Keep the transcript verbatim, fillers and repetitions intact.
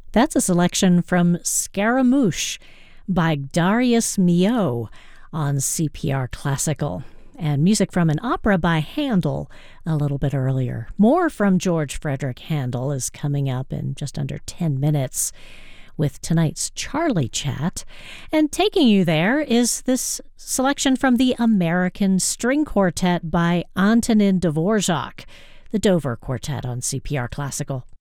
That's a selection from Scaramouche by Darius Milhaud on C P R Classical, and music from an opera by Handel a little bit earlier. More from George Frederick Handel is coming up in just under ten minutes with tonight's Charlie Chat. And taking you there is this selection from the American String Quartet by Antonin Dvorak, the Dover Quartet on C P R Classical.